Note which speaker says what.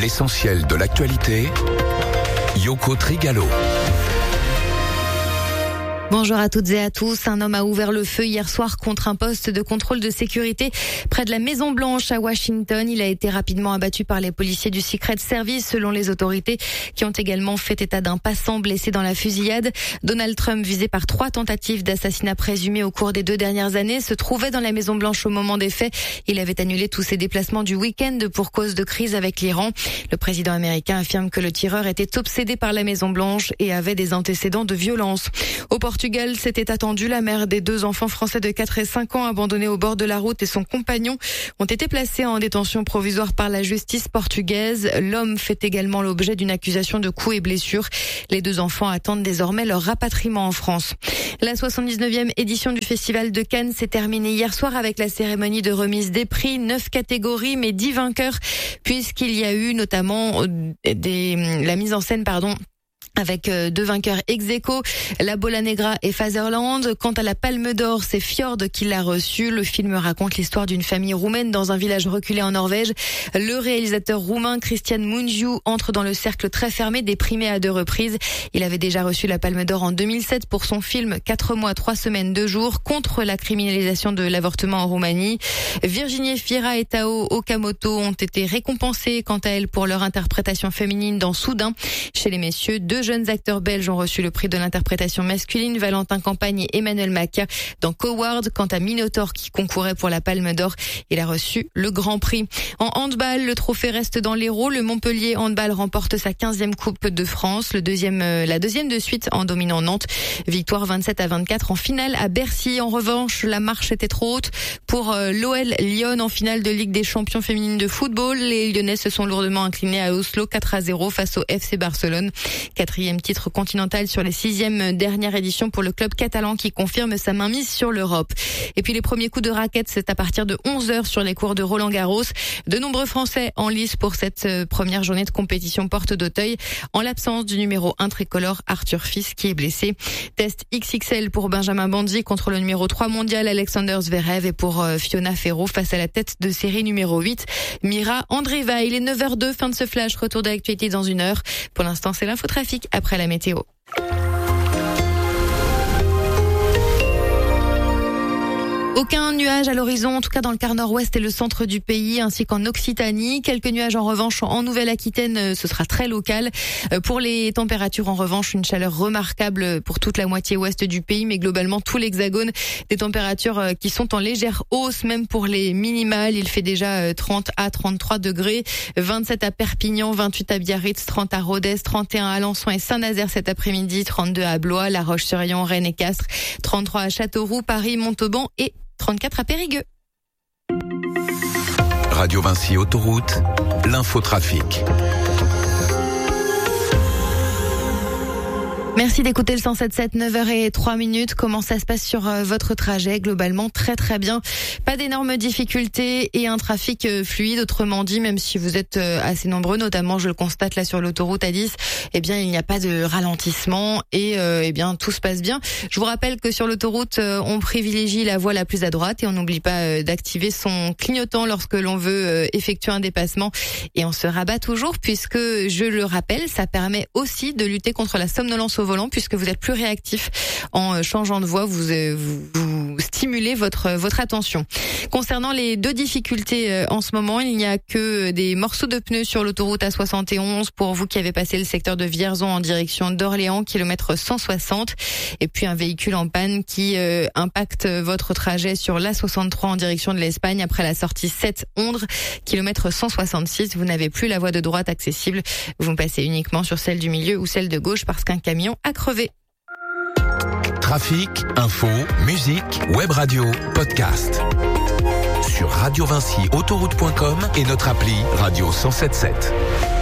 Speaker 1: L'essentiel de l'actualité, Yoko Trigalo.
Speaker 2: Bonjour à toutes et à tous. Un homme a ouvert le feu hier soir contre un poste de contrôle de sécurité près de la Maison Blanche à Washington. Il a été rapidement abattu par les policiers du Secret Service, selon les autorités, qui ont également fait état d'un passant blessé dans la fusillade. Donald Trump, visé par 3 tentatives d'assassinat présumées au cours des 2 dernières années, se trouvait dans la Maison Blanche au moment des faits. Il avait annulé tous ses déplacements du week-end pour cause de crise avec l'Iran. Le président américain affirme que le tireur était obsédé par la Maison Blanche et avait des antécédents de violence. Au Portugal, c'était attendu. La mère des 2 enfants français de 4 et 5 ans abandonnés au bord de la route et son compagnon ont été placés en détention provisoire par la justice portugaise. L'homme fait également l'objet d'une accusation de coups et blessures. Les 2 enfants attendent désormais leur rapatriement en France. La 79e édition du Festival de Cannes s'est terminée hier soir avec la cérémonie de remise des prix. 9 catégories, mais 10 vainqueurs, puisqu'il y a eu notamment la mise en scène, avec 2 vainqueurs ex-aequo, La Bola Negra et Fatherland. Quant à la Palme d'Or, c'est Fjord qui l'a reçue. Le film raconte l'histoire d'une famille roumaine dans un village reculé en Norvège. Le réalisateur roumain Cristian Mungiu entre dans le cercle très fermé des primés à 2 reprises. Il avait déjà reçu la Palme d'Or en 2007 pour son film 4 mois, 3 semaines, 2 jours contre la criminalisation de l'avortement en Roumanie. Virginie Fira et Tao Okamoto ont été récompensés quant à elles pour leur interprétation féminine dans Soudain. Chez les messieurs, 2 jeunes acteurs belges ont reçu le prix de l'interprétation masculine, Valentin Campagne et Emmanuel Maca dans Coward. Quant à Minotaur, qui concourait pour la Palme d'Or, il a reçu le Grand Prix. En handball, le trophée reste dans l'Hérault. Le Montpellier Handball remporte sa 15e Coupe de France, la deuxième de suite en dominant Nantes. Victoire 27-24 en finale à Bercy. En revanche, la marche était trop haute pour l'OL Lyon en finale de Ligue des Champions féminines de football. Les Lyonnais se sont lourdement inclinés à Oslo 4-0 face au FC Barcelone. 4e titre continental sur les 6e dernière édition pour le club catalan qui confirme sa mainmise sur l'Europe. Et puis les premiers coups de raquette, c'est à partir de 11h sur les cours de Roland-Garros. De nombreux Français en lice pour cette première journée de compétition porte d'Auteuil, en l'absence du numéro 1 tricolore Arthur Fils qui est blessé. Test XXL pour Benjamin Bonzi contre le numéro 3 mondial Alexander Zverev et pour Fiona Ferro face à la tête de série numéro 8 Mira Andreeva. Il est 9h02, fin de ce flash, retour de l'actualité dans 1 heure. Pour l'instant, c'est l'infotrafic après la météo. Aucun nuage à l'horizon, en tout cas dans le quart nord-ouest et le centre du pays, ainsi qu'en Occitanie. Quelques nuages en revanche en Nouvelle-Aquitaine, ce sera très local. Pour les températures, en revanche, une chaleur remarquable pour toute la moitié ouest du pays, mais globalement tout l'hexagone. Des températures qui sont en légère hausse, même pour les minimales. Il fait déjà 30 à 33 degrés, 27 à Perpignan, 28 à Biarritz, 30 à Rodez, 31 à Alençon et Saint-Nazaire cet après-midi, 32 à Blois, La Roche-sur-Yon, Rennes et Castres, 33 à Châteauroux, Paris, Montauban et 34 à Périgueux.
Speaker 1: Radio Vinci Autoroute, l'infotrafic.
Speaker 2: Merci d'écouter le 107.7, 9h03. Comment ça se passe sur votre trajet? Globalement, très très bien. Pas d'énormes difficultés et un trafic fluide. Autrement dit, même si vous êtes assez nombreux, notamment je le constate là sur l'autoroute A10, il n'y a pas de ralentissement et tout se passe bien. Je vous rappelle que sur l'autoroute, on privilégie la voie la plus à droite et on n'oublie pas d'activer son clignotant lorsque l'on veut effectuer un dépassement. Et on se rabat toujours puisque, je le rappelle, ça permet aussi de lutter contre la somnolence au volant puisque vous êtes plus réactif en changeant de voie, vous stimulez votre attention. Concernant les 2 difficultés en ce moment, il n'y a que des morceaux de pneus sur l'autoroute A71 pour vous qui avez passé le secteur de Vierzon en direction d'Orléans, kilomètre 160, et puis un véhicule en panne qui impacte votre trajet sur l'A63 en direction de l'Espagne après la sortie 7 Ondres, kilomètre 166. Vous n'avez plus la voie de droite accessible, vous passez uniquement sur celle du milieu ou celle de gauche parce qu'un camion a crevé.
Speaker 1: Trafic, info, musique, web radio, podcast. Sur radiovinciautoroute.com et notre appli Radio 107.7.